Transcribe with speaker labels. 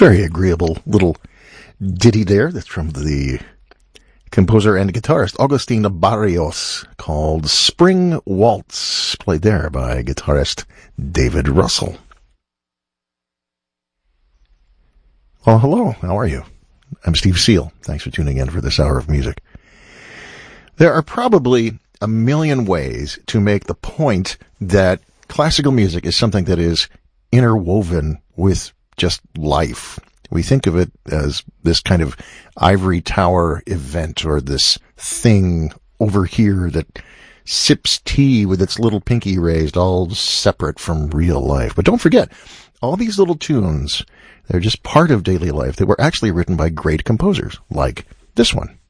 Speaker 1: Very agreeable little ditty there. That's from the composer and guitarist Agustin Barrios, called Spring Waltz, played there by guitarist David Russell. Well, hello. How are you? I'm Steve Seal. Thanks for tuning in for this hour of music. There are probably a million ways to make the point that classical music is something that is interwoven with just life. We think of it as this kind of ivory tower event, or this thing over here that sips tea with its little pinky raised, all separate from real life. But don't forget, all these little tunes, they're just part of daily life that were actually written by great composers, like this one.